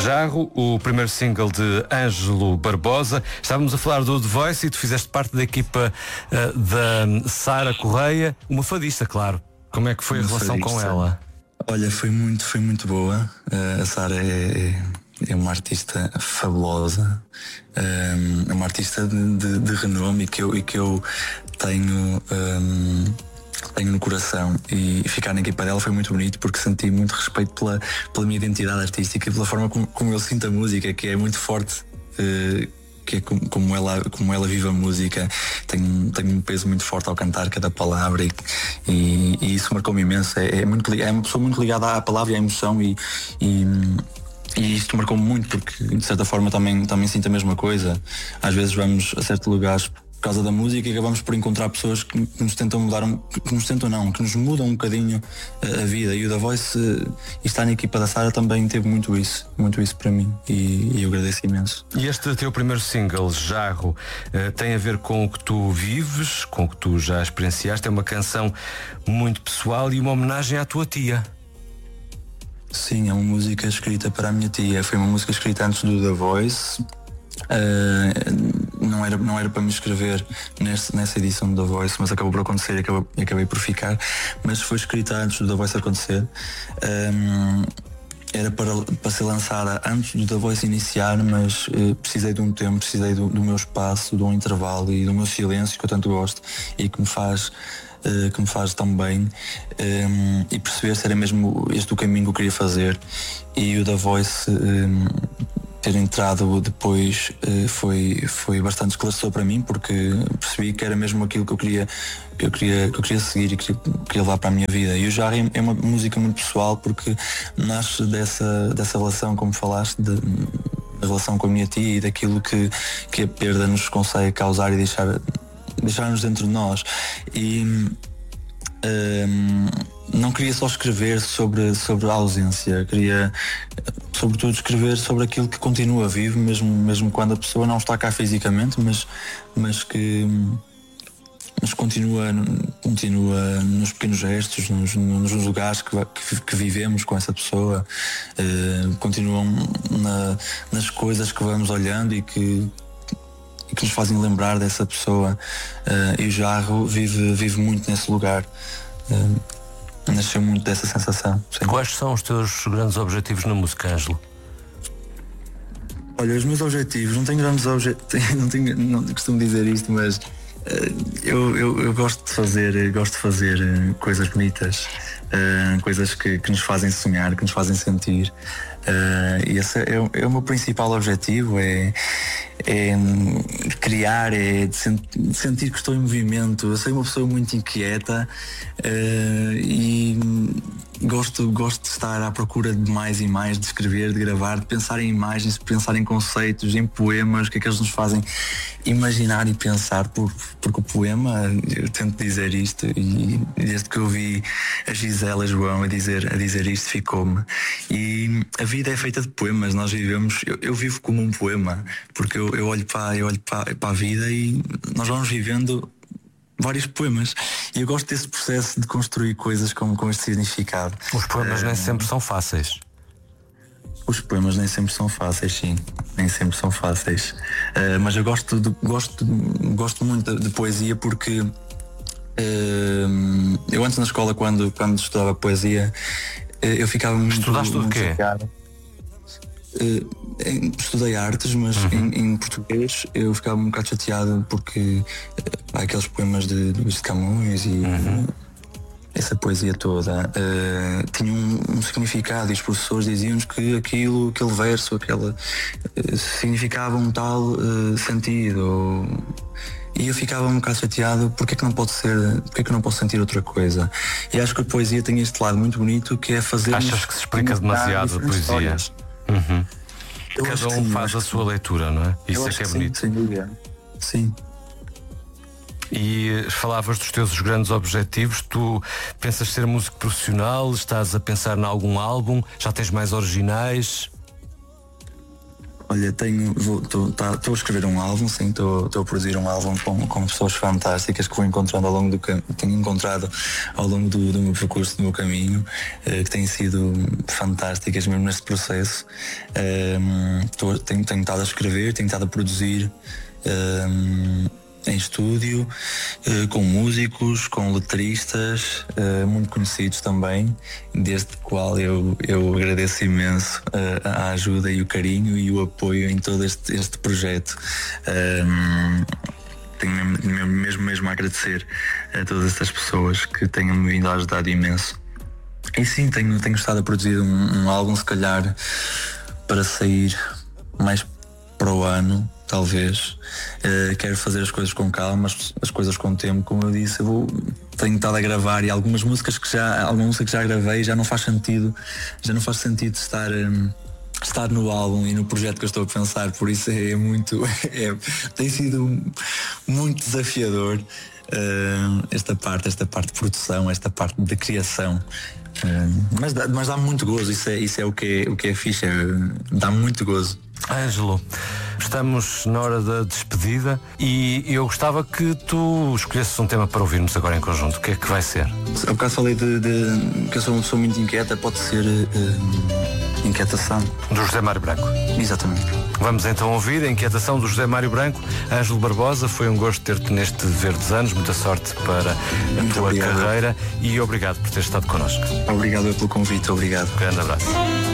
Jarro, o primeiro single de Ângelo Barbosa. Estávamos a falar do The Voice e tu fizeste parte da equipa da Sara Correia, uma fadista, claro. Como é que foi a relação com ela? Olha, foi muito boa. A Sara é uma artista fabulosa, é uma artista de renome e que eu tenho no coração, e ficar na equipa dela foi muito bonito porque senti muito respeito pela minha identidade artística e pela forma como eu sinto a música, que é muito forte, que é como ela vive a música. Tem um peso muito forte ao cantar cada palavra e isso marcou-me imenso. É uma pessoa muito ligada à palavra e à emoção e isto marcou-me muito porque de certa forma também sinto a mesma coisa. Às vezes vamos a certos lugares por causa da música e acabamos por encontrar pessoas que nos tentam mudar, que nos mudam um bocadinho a vida, e o The Voice e estar na equipa da Sara também teve muito isso para mim, e eu agradeço imenso. E este teu primeiro single, Jarro, tem a ver com o que tu vives, com o que tu já experienciaste. É uma canção muito pessoal e uma homenagem à tua tia. Sim, é uma música escrita para a minha tia. Foi uma música escrita antes do The Voice. Não era para me escrever nessa edição do The Voice, mas acabou por acontecer e acabei por ficar. Mas foi escrita antes do The Voice acontecer. Era para ser lançada antes do The Voice iniciar, mas precisei de um tempo, precisei do meu espaço, de um intervalo e do meu silêncio, que eu tanto gosto e que me faz tão bem, e perceber se era mesmo este o caminho que eu queria fazer. E o The Voice ter entrado depois foi bastante esclarecedor para mim, porque percebi que era mesmo aquilo que eu queria seguir e que queria levar para a minha vida. E o Jarro é uma música muito pessoal porque nasce dessa relação, como falaste, da relação com a minha tia e daquilo que a perda nos consegue causar e deixar-nos dentro de nós. E não queria só escrever sobre a ausência, queria sobretudo escrever sobre aquilo que continua vivo, mesmo quando a pessoa não está cá fisicamente, mas continua nos pequenos gestos, nos lugares que vivemos com essa pessoa, continuam nas coisas que vamos olhando e que nos fazem lembrar dessa pessoa, e o Jarro vive muito nesse lugar. Nasceu muito dessa sensação. Sim. Quais são os teus grandes objetivos na música, Ângelo? Olha, os meus objetivos, não tenho grandes objetivos, não costumo dizer isto, mas eu gosto de fazer coisas bonitas, coisas que nos fazem sonhar, que nos fazem sentir. E esse é o meu principal objetivo, é criar, de sentir que estou em movimento. Eu sou uma pessoa muito inquieta, e gosto de estar à procura de mais e mais, de escrever, de gravar, de pensar em imagens, de pensar em conceitos, em poemas, o que é que eles nos fazem imaginar e pensar, porque o poema, eu tento dizer isto, e desde que eu vi a Gisela João a dizer isto, ficou-me. E a vida é feita de poemas, nós vivemos, eu vivo como um poema, porque eu olho para a vida e nós vamos vivendo vários poemas, e eu gosto desse processo de construir coisas com este significado. Os poemas nem sempre são fáceis. Os poemas nem sempre são fáceis, sim, nem sempre são fáceis, mas eu gosto muito de poesia porque eu antes na escola, quando estudava poesia, eu ficava muito... Estudaste o quê? Estudei artes, mas em português eu ficava um bocado chateado porque há aqueles poemas de Luís de Camões e essa poesia toda tinha um significado, e os professores diziam-nos que aquele verso, significava um tal sentido, e eu ficava um bocado chateado. Porque é que não posso sentir outra coisa? E acho que a poesia tem este lado muito bonito, que é fazer... Achas que se explica demasiado a poesia? Cada um faz a sua leitura, não é? Isso é que é bonito. Sem dúvida. Sim. E falavas dos teus grandes objetivos. Tu pensas ser músico profissional? Estás a pensar em algum álbum? Já tens mais originais? Olha, estou a escrever um álbum, sim, estou a produzir um álbum com pessoas fantásticas que vou encontrando ao longo tenho encontrado ao longo do meu percurso, do meu caminho, que têm sido fantásticas mesmo neste processo. Tenho estado a escrever, tenho estado a produzir em estúdio, com músicos, com letristas, muito conhecidos também, desde qual eu agradeço imenso a ajuda e o carinho e o apoio em todo este projeto. Tenho mesmo a agradecer a todas estas pessoas que tenham-me vindo a ajudar imenso. E sim, tenho estado a produzir um álbum, se calhar, para sair mais para o ano, talvez. Quero fazer as coisas com calma, as coisas com tempo, como eu disse. Tenho estado a gravar e alguma música que já gravei já não faz sentido estar no álbum e no projeto que eu estou a pensar, por isso tem sido muito desafiador esta parte de produção, esta parte de criação. Mas dá muito gozo, isso é o que é fixe, dá muito gozo. Ângelo, estamos na hora da despedida e eu gostava que tu escolhesses um tema para ouvirmos agora em conjunto. O que é que vai ser? Há bocado falei que eu sou uma pessoa muito inquieta, pode ser Inquietação. Do José Mário Branco. Exatamente. Vamos então ouvir a Inquietação do José Mário Branco. Ângelo Barbosa, foi um gosto ter-te neste Verdes Anos. Muita sorte para a tua carreira e obrigado por ter estado connosco. Obrigado pelo convite, obrigado. Um grande abraço.